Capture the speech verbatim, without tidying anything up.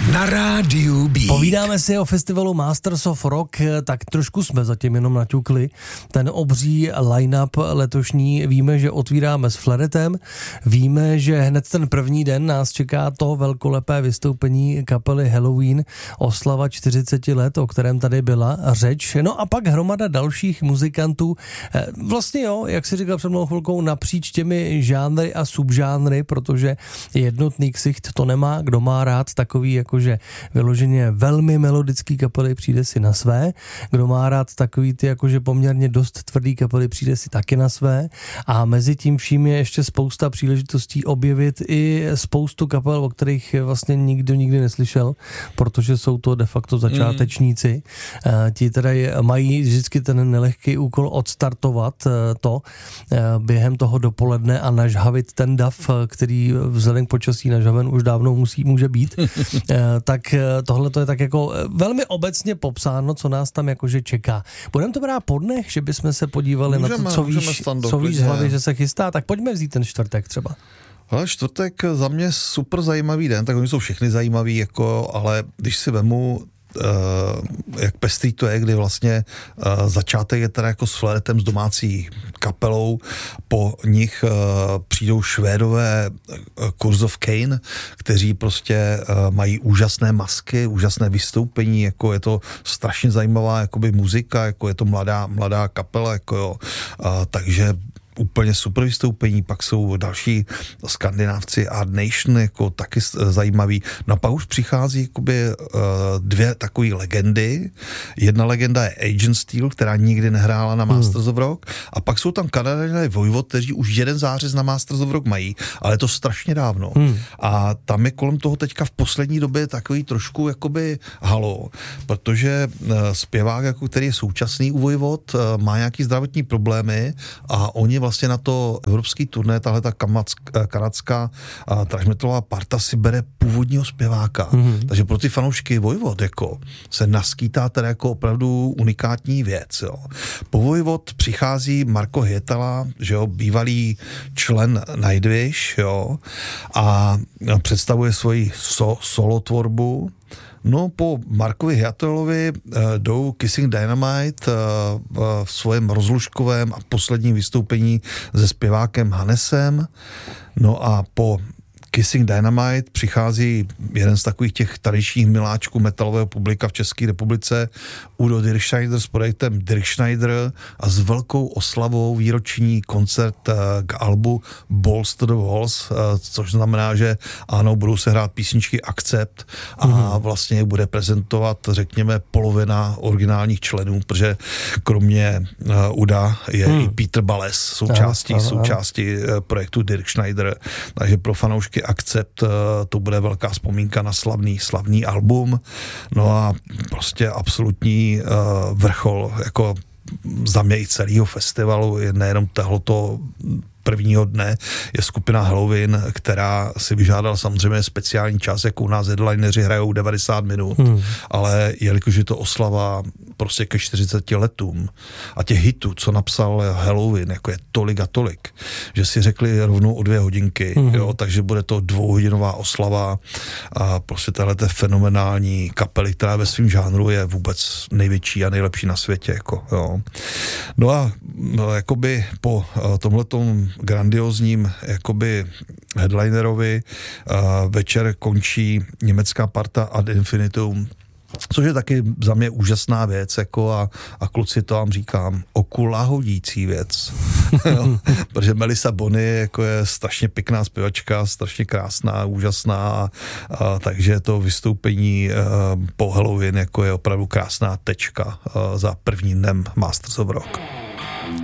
na rádiu B. Povídáme si o festivalu Masters of Rock, tak trošku jsme zatím jenom naťukli. Ten obří line-up letošní, víme, že otvíráme s Flaretem, víme, že hned ten první den nás čeká to velkolepé vystoupení kapely Halloween, oslava čtyřicet let, o kterém tady byla řeč. No a pak hromada dalších muzikantů. Vlastně jo, jak si říkal před mnou chvilkou, napříč těmi žánry a subžánry, protože jednotný ksicht to nemá, kdo má rád takový jakože vyloženě velmi melodický kapely, přijde si na své, kdo má rád takový ty jakože poměrně dost tvrdý kapely, přijde si taky na své, a mezi tím vším je ještě spousta příležitostí objevit i spoustu kapel, o kterých vlastně nikdo nikdy neslyšel, protože jsou to de facto začátečníci. Mm. Ti teda mají vždycky ten nelehký úkol odstartovat to během toho dopoledne a nažhavit ten dav, který vzhledem k počasí nažhaven už dávno musí, může být. Tak tohle to je tak jako velmi obecně popsáno, co nás tam jakože čeká. Budeme to brát po dnech, že bychom se podívali můžeme, na to, co víš, co víš z hlavy, že se chystá, tak pojďme vzít ten čtvrtek třeba. Ale čtvrtek za mě super zajímavý den, tak oni jsou všechny zajímavý, jako, ale když si vemu, Uh, jak pestrý to je, kdy vlastně uh, začátek je teda jako s Flaretem, s domácí kapelou, po nich uh, přijdou Švédové uh, Curse of Cain, kteří prostě uh, mají úžasné masky, úžasné vystoupení, jako je to strašně zajímavá jakoby muzika, jako je to mladá, mladá kapela, jako jo, uh, takže úplně super vystoupení, pak jsou další skandinávci Art Nation, jako taky zajímavý. No a pak už přichází jakoby uh, dvě takové legendy. Jedna legenda je Agent Steel, která nikdy nehrála na Masters hmm. of Rock, a pak jsou tam Kanaděné Voivod, kteří už jeden zářez na Masters of Rock mají, ale je to strašně dávno. Hmm. A tam je kolem toho teďka v poslední době takový trošku jakoby halo, protože uh, zpěvák, jako který je současný u Voivod, uh, má nějaký zdravotní problémy a oni vlastně na to evropský turné, tahle ta kanadská thrash metalová parta si bere původního zpěváka. Mm-hmm. Takže pro ty fanoušky Voivod jako se naskýtá teda jako opravdu unikátní věc. Jo. Po Voivod přichází Marko Hietala, že jo, bývalý člen Nightwish, jo, a představuje svoji so, solo tvorbu. No, po Markovi Hietalovi uh, jdou Kissing Dynamite uh, uh, v svém rozlužkovém a posledním vystoupení se zpěvákem Hannesem. No a po Kissing Dynamite přichází jeden z takových těch tradičních miláčků metalového publika v České republice, Udo Dirkschneider s projektem Dirkschneider, a s velkou oslavou výroční koncert k albu Balls to the Walls, což znamená, že ano, budou se hrát písničky Accept a mm-hmm. vlastně bude prezentovat, řekněme, polovina originálních členů, protože kromě Uda je mm. i Peter Bales součástí, ano, ano, součástí ano. projektu Dirkschneider, takže pro fanoušky Accept to bude velká vzpomínka na slavný, slavný album. No a prostě absolutní uh, vrchol, jako za mě i celého festivalu, je nejenom tohleto prvního dne, je skupina Halloween, která si vyžádala samozřejmě speciální čas, jako u nás headlineři hrajou devadesát minut, hmm. ale jelikož je to oslava prostě ke čtyřiceti letům a těch hitů, co napsal Halloween, jako je tolik a tolik, že si řekli rovnou o dvě hodinky, hmm. jo, takže bude to dvouhodinová oslava a prostě téhleté fenomenální kapely, která ve svém žánru je vůbec největší a nejlepší na světě, jako, jo. No a no, jakoby po uh, tomhletom grandiozním jakoby headlinerovi uh, večer končí německá parta Ad Infinitum, což je taky za mě úžasná věc, jako a, a kluci, to vám říkám, okulahodící věc. Protože Melissa Bonny jako je strašně pěkná zpěvačka, strašně krásná, úžasná, a, a, takže to vystoupení a, po Halloween jako je opravdu krásná tečka a, za prvním dnem Masters of Rock.